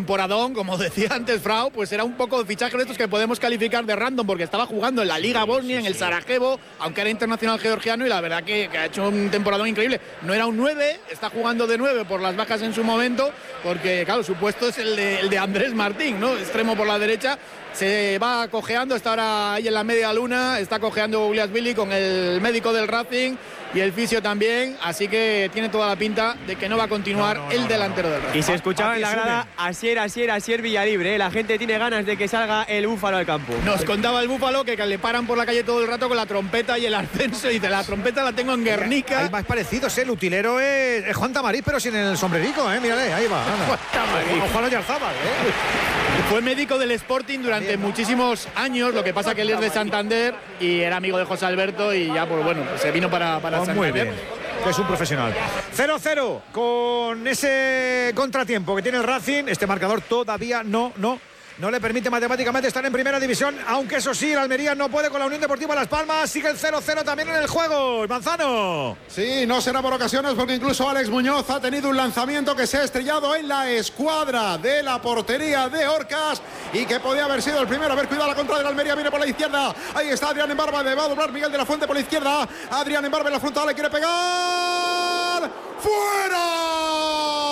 temporadón, como decía antes Frau, pues era un poco de fichaje de estos que podemos calificar de random, porque estaba jugando en la Liga Bosnia, en el Sarajevo, aunque era internacional georgiano, y la verdad que ha hecho un temporadón increíble. No era un 9, está jugando de 9 por las bajas en su momento, porque claro, su puesto es el de Andrés Martín, ¿no? Extremo por la derecha. Se va cojeando, está ahora ahí en la media luna, está cojeando Guliasvili con el médico del Racing y el fisio también, así que tiene toda la pinta de que no va a continuar el delantero del Racing. Y se escuchaba en la grada Asier Villalibre, la gente tiene ganas de que salga el Búfalo al campo. Nos contaba el Búfalo que le paran por la calle todo el rato con la trompeta y el ascenso, y dice, la trompeta la tengo en Guernica. Hay más parecidos, el utilero es Juan Tamariz, pero sin el sombrerico, mírale, ahí va. Juan Tamariz. Juan Oyarzábal, Fue médico del Sporting durante muchísimos años, lo que pasa que él es de Santander y era amigo de José Alberto y ya, pues bueno, se vino para Santander. Muy bien, que es un profesional. 0-0 con ese contratiempo que tiene el Racing. Este marcador todavía no le permite matemáticamente estar en primera división, aunque eso sí, el Almería no puede con la Unión Deportiva Las Palmas. Sigue el 0-0 también en el juego. Manzano. Sí, no será por ocasiones, porque incluso Alex Muñoz ha tenido un lanzamiento que se ha estrellado en la escuadra de la portería de Orcas y que podía haber sido el primero. A ver, cuidado, la contra del Almería, viene por la izquierda. Ahí está Adrián Embarba, va a doblar Miguel de la Fuente por la izquierda. Adrián Embarba en la frontal, le quiere pegar. ¡Fuera!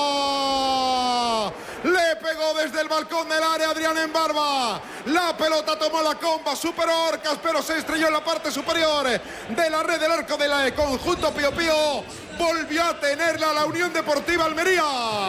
Le pegó desde el balcón del área Adrián Embarba. La pelota tomó la comba, superó Orcas, pero se estrelló en la parte superior de la red del arco del conjunto Pío Pío. Volvió a tenerla la Unión Deportiva Almería.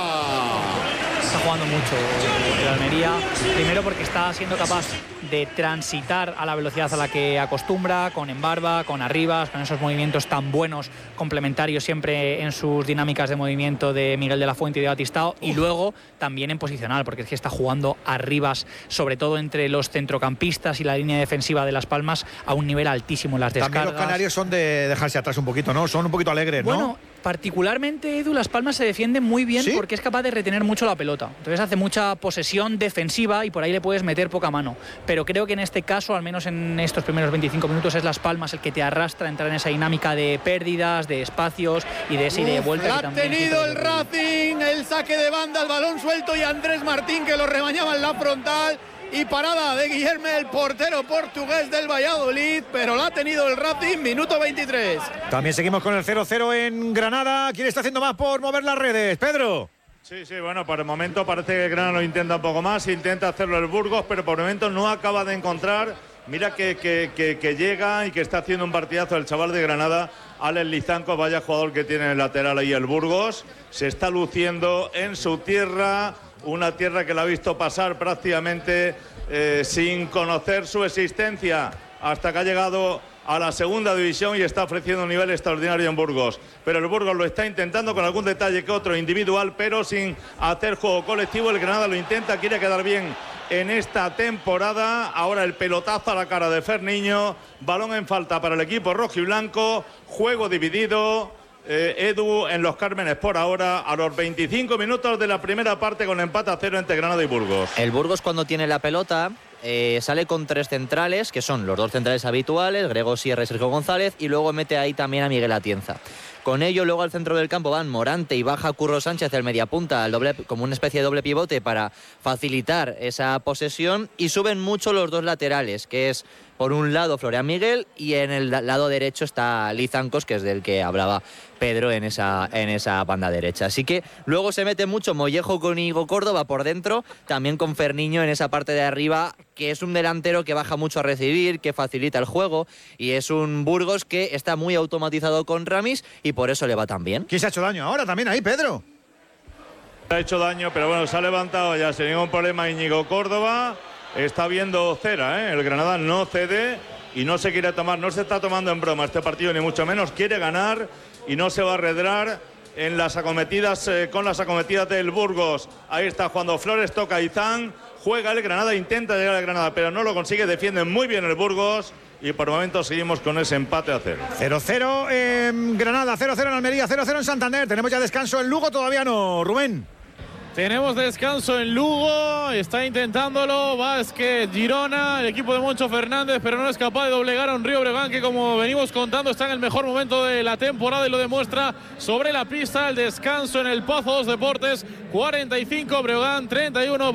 Está jugando mucho el Almería, primero porque está siendo capaz de transitar a la velocidad a la que acostumbra, con Embarba, con Arribas, con esos movimientos tan buenos, complementarios siempre en sus dinámicas de movimiento de Miguel de la Fuente y de Batistao, y luego también en posicional, porque es que está jugando Arribas, sobre todo entre los centrocampistas y la línea defensiva de Las Palmas, a un nivel altísimo en las descargas. También los canarios son de dejarse atrás un poquito, ¿no? Son un poquito alegres, ¿no? Bueno, particularmente, Edu, Las Palmas se defiende muy bien, ¿sí? Porque es capaz de retener mucho la pelota. Entonces hace mucha posesión defensiva y por ahí le puedes meter poca mano. Pero creo que en este caso, al menos en estos primeros 25 minutos, es Las Palmas el que te arrastra a entrar en esa dinámica de pérdidas, de espacios y de esa ida y de vuelta. Ha tenido el Racing, el saque de banda, el balón suelto y Andrés Martín que lo rebañaba en la frontal. Y parada de Guillermo, el portero portugués del Valladolid, pero la ha tenido el Racing, minuto 23. También seguimos con el 0-0 en Granada. ¿Quién está haciendo más por mover las redes? Pedro. Sí, bueno, por el momento parece que Granada lo intenta un poco más, intenta hacerlo el Burgos, pero por el momento no acaba de encontrar. Mira que llega y que está haciendo un partidazo el chaval de Granada, Alex Lizanco, vaya jugador que tiene en el lateral ahí el Burgos. Se está luciendo en su tierra, una tierra que la ha visto pasar prácticamente sin conocer su existencia hasta que ha llegado a la segunda división y está ofreciendo un nivel extraordinario en Burgos. Pero el Burgos lo está intentando con algún detalle que otro individual, pero sin hacer juego colectivo. El Granada lo intenta, quiere quedar bien en esta temporada. Ahora el pelotazo a la cara de Ferniño, balón en falta para el equipo rojo y blanco, juego dividido. Edu, en Los Cármenes por ahora, a los 25 minutos de la primera parte, con empate a 0 entre Granada y Burgos. El Burgos, cuando tiene la pelota, sale con tres centrales, que son los dos centrales habituales, Grego Sierra y Sergio González, y luego mete ahí también a Miguel Atienza. Con ello, luego al centro del campo van Morante y baja Curro Sánchez, el mediapunta, como una especie de doble pivote para facilitar esa posesión, y suben mucho los dos laterales, que es por un lado Florian Miguel y en el lado derecho está Lizancos, que es del que hablaba Pedro en esa banda derecha. Así que luego se mete mucho Mollejo con Íñigo Córdoba por dentro, también con Ferniño en esa parte de arriba, que es un delantero que baja mucho a recibir, que facilita el juego, y es un Burgos que está muy automatizado con Ramis y por eso le va tan bien. ¿Quién se ha hecho daño ahora también ahí, Pedro? Ha hecho daño, pero bueno, se ha levantado ya sin ningún problema Íñigo Córdoba. Está viendo cera, el Granada no cede y no se quiere tomar, no se está tomando en broma este partido ni mucho menos, quiere ganar y no se va a arredrar en las acometidas, con las acometidas del Burgos. Ahí está jugando Flores, toca Izán, juega el Granada, intenta llegar al Granada, pero no lo consigue, defiende muy bien el Burgos y por momentos seguimos con ese empate a 0. 0-0 en Granada, 0-0 en Almería, 0-0 en Santander. Tenemos ya descanso en Lugo, todavía no, Rubén. Tenemos descanso en Lugo, está intentándolo Vázquez Girona, el equipo de Moncho Fernández, pero no es capaz de doblegar a un Río Breogán que, como venimos contando, está en el mejor momento de la temporada y lo demuestra sobre la pista. El descanso en el Pozo 2 Deportes, 45 Breogán, 31